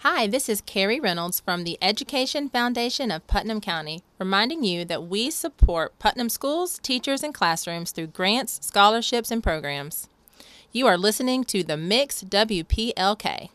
Hi, this is Carrie Reynolds from the Education Foundation of Putnam County, reminding you that we support Putnam schools, teachers, and classrooms through grants, scholarships, and programs. You are listening to The Mix WPLK.